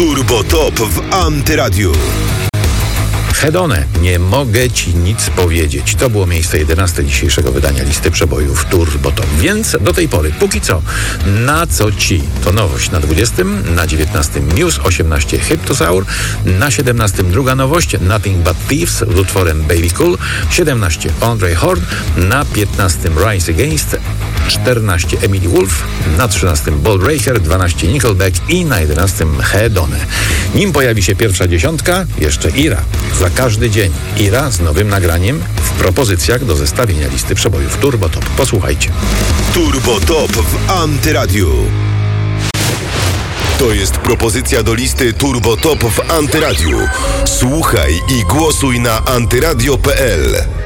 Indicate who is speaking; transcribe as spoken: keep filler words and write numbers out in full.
Speaker 1: Turbo Top w Antyradiu.
Speaker 2: Hedone, nie mogę ci nic powiedzieć. To było miejsce jedenaste dzisiejszego wydania listy przebojów Turbo Top. Więc do tej pory, póki co, na co ci? To nowość na dwudziestym, na dziewiętnastym News, osiemnaście Hyptosaur, na siedemnastym druga nowość Nothing But Thieves z utworem Baby Cool, siedemnaście Andre Horn, na piętnastym Rise Against, czternaście Emily Wolf, na trzynastym Bold Racer, dwanaście Nickelback i na jedenastym Hedone. Nim pojawi się pierwsza dziesiątka, jeszcze Ira. Za każdy dzień Ira z nowym nagraniem w propozycjach do zestawienia listy przebojów Turbo Top. Posłuchajcie.
Speaker 1: Turbo Top w Antyradiu. To jest propozycja do listy Turbo Top w Antyradiu. Słuchaj i głosuj na antyradio kropka p l.